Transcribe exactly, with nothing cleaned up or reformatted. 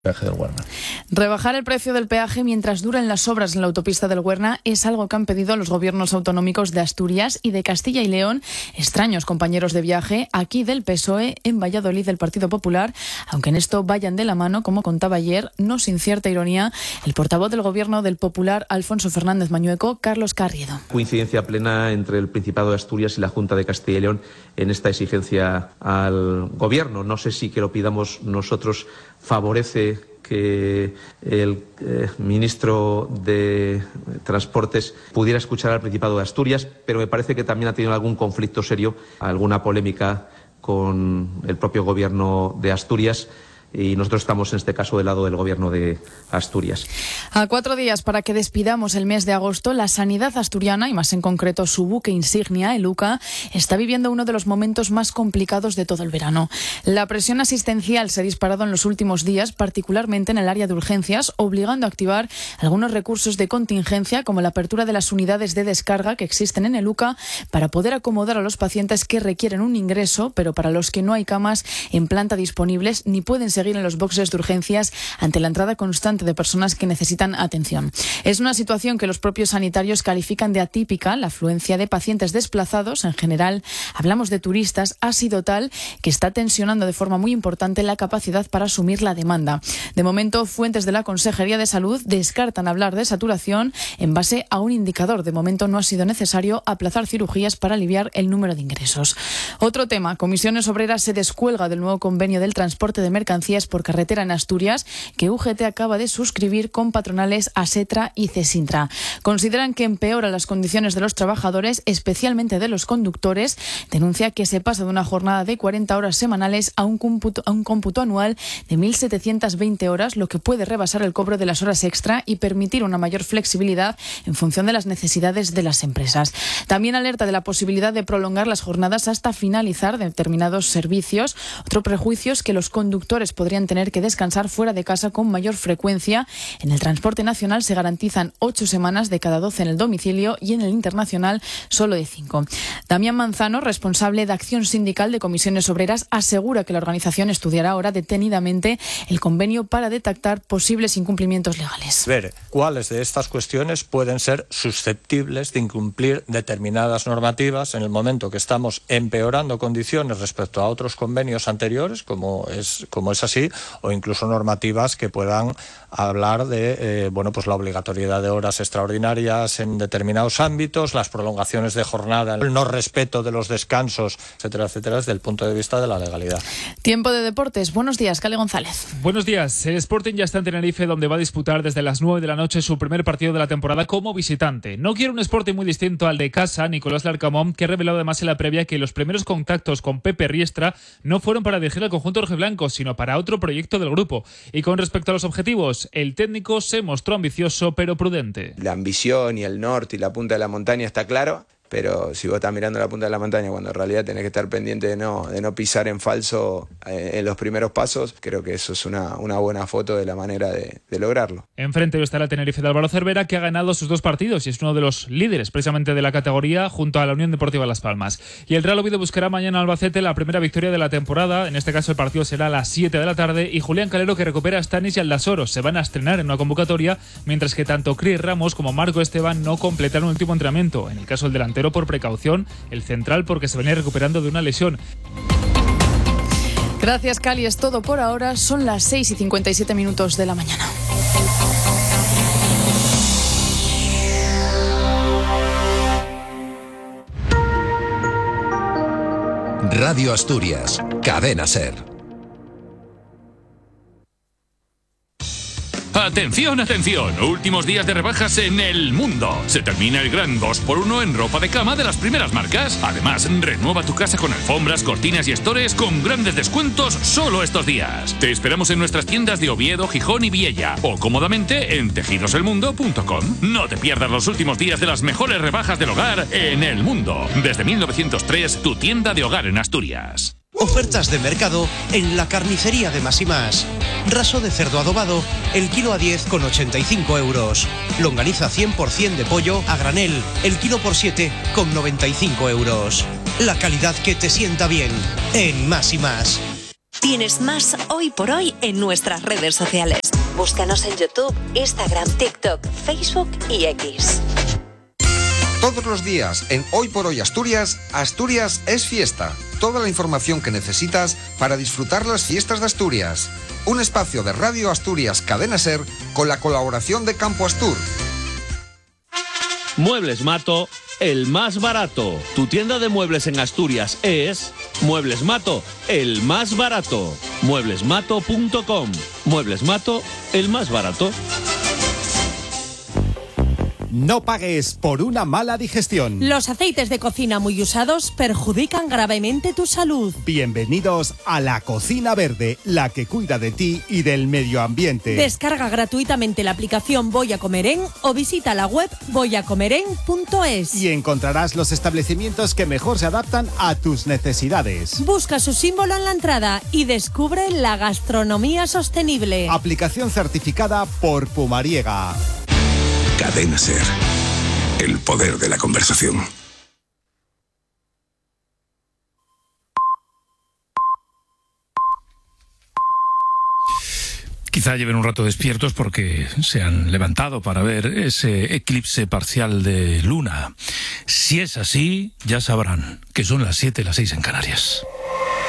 Peaje del Huerna. Rebajar el precio del peaje mientras duran las obras en la autopista del Huerna es algo que han pedido los gobiernos autonómicos de Asturias y de Castilla y León, extraños compañeros de viaje aquí del P S O E, en Valladolid del Partido Popular, aunque en esto vayan de la mano, como contaba ayer, no sin cierta ironía, el portavoz del gobierno del Popular, Alfonso Fernández Mañueco, Carlos Carriedo. Coincidencia plena entre el Principado de Asturias y la Junta de Castilla y León en esta exigencia al gobierno. No sé si que lo pidamos nosotros favorece que el eh, ministro de Transportes pudiera escuchar al Principado de Asturias, pero me parece que también ha tenido algún conflicto serio, alguna polémica con el propio gobierno de Asturias. Y nosotros estamos en este caso del lado del gobierno de Asturias. A cuatro días para que despidamos el mes de agosto, la sanidad asturiana, y más en concreto su buque insignia, el U C A, está viviendo uno de los momentos más complicados de todo el verano. La presión asistencial se ha disparado en los últimos días, particularmente en el área de urgencias, obligando a activar algunos recursos de contingencia, como la apertura de las unidades de descarga que existen en el U C A, para poder acomodar a los pacientes que requieren un ingreso, pero para los que no hay camas en planta disponibles ni pueden ser seguir en los boxes de urgencias ante la entrada constante de personas que necesitan atención. Es una situación que los propios sanitarios califican de atípica. La afluencia de pacientes desplazados, en general, hablamos de turistas, ha sido tal que está tensionando de forma muy importante la capacidad para asumir la demanda. De momento, fuentes de la Consejería de Salud descartan hablar de saturación en base a un indicador. De momento no ha sido necesario aplazar cirugías para aliviar el número de ingresos. Otro tema, Comisiones Obreras se descuelga del nuevo convenio del transporte de mercancías por carretera en Asturias que U G T acaba de suscribir con patronales Asetra y Cesintra. Consideran que empeora las condiciones de los trabajadores, especialmente de los conductores. Denuncia que se pasa de una jornada de cuarenta horas semanales a un cómputo, a un cómputo anual de mil setecientas veinte horas, lo que puede rebasar el cobro de las horas extra y permitir una mayor flexibilidad en función de las necesidades de las empresas. También alerta de la posibilidad de prolongar las jornadas hasta finalizar determinados servicios. Otro prejuicio es que los conductores podrían tener que descansar fuera de casa con mayor frecuencia. En el transporte nacional se garantizan ocho semanas de cada doce en el domicilio y en el internacional solo de cinco. Damián Manzano, responsable de Acción Sindical de Comisiones Obreras, asegura que la organización estudiará ahora detenidamente el convenio para detectar posibles incumplimientos legales. Ver cuáles de estas cuestiones pueden ser susceptibles de incumplir determinadas normativas en el momento que estamos empeorando condiciones respecto a otros convenios anteriores, como es, como es así, o incluso normativas que puedan hablar de eh, bueno, pues la obligatoriedad de horas extraordinarias en determinados ámbitos, las prolongaciones de jornada, el no respeto de los descansos, etcétera, etcétera, desde el punto de vista de la legalidad. Tiempo de deportes. Buenos días, Cale González. Buenos días. El Sporting ya está en Tenerife, donde va a disputar desde las nueve de la noche su primer partido de la temporada como visitante. No quiere un Sporting muy distinto al de casa, Nicolás Larcamón, que ha revelado además en la previa que los primeros contactos con Pepe Riestra no fueron para dirigir al conjunto rojiblanco, sino para otro proyecto del grupo. Y con respecto a los objetivos, el técnico se mostró ambicioso pero prudente. La ambición y el norte y la punta de la montaña está claro, pero si vos estás mirando la punta de la montaña cuando en realidad tenés que estar pendiente de no, de no pisar en falso eh, en los primeros pasos, creo que eso es una, una buena foto de la manera de, de lograrlo. Enfrente está el Tenerife de Álvaro Cervera, que ha ganado sus dos partidos y es uno de los líderes precisamente de la categoría junto a la Unión Deportiva Las Palmas. Y el Real Oviedo buscará mañana en Albacete la primera victoria de la temporada. En este caso el partido será a las siete de la tarde y Julián Calero, que recupera a Stanis y Aldasoro, se van a estrenar en una convocatoria, mientras que tanto Cris Ramos como Marco Esteban no completaron el último entrenamiento. En el caso del delantero por precaución, el central porque se venía recuperando de una lesión. Gracias, Cali. Es todo por ahora. Son las seis y cincuenta y siete minutos de la mañana. Radio Asturias, Cadena SER. Atención, atención, últimos días de rebajas en El Mundo. Se termina el gran dos por uno en ropa de cama de las primeras marcas. Además, renueva tu casa con alfombras, cortinas y estores con grandes descuentos solo estos días. Te esperamos en nuestras tiendas de Oviedo, Gijón y Viella o cómodamente en tejidos el mundo punto com. No te pierdas los últimos días de las mejores rebajas del hogar en El Mundo. Desde mil novecientos tres, tu tienda de hogar en Asturias. Ofertas de mercado en la carnicería de Más y Más. Raso de cerdo adobado, el kilo a diez con ochenta y cinco euros. Longaniza cien por ciento de pollo a granel, el kilo por siete con noventa y cinco euros. La calidad que te sienta bien en Más y Más. Tienes más Hoy por Hoy en nuestras redes sociales. Búscanos en YouTube, Instagram, TikTok, Facebook y X. Todos los días en Hoy por Hoy Asturias, Asturias es fiesta. Toda la información que necesitas para disfrutar las fiestas de Asturias. Un espacio de Radio Asturias Cadena Ser con la colaboración de Campo Astur. Muebles Mato, el más barato. Tu tienda de muebles en Asturias es Muebles Mato, el más barato. muebles mato punto com. Muebles Mato, el más barato. No pagues por una mala digestión. Los aceites de cocina muy usados perjudican gravemente tu salud. Bienvenidos a la Cocina Verde, la que cuida de ti y del medio ambiente. Descarga gratuitamente la aplicación Voy a Comer En o visita la web voy a comer en punto es. Y encontrarás los establecimientos que mejor se adaptan a tus necesidades. Busca su símbolo en la entrada y descubre la gastronomía sostenible. Aplicación certificada por Pumariega. Cadena Ser. El poder de la conversación. Quizá lleven un rato despiertos porque se han levantado para ver ese eclipse parcial de luna. Si es así, ya sabrán que son las siete, las seis en Canarias.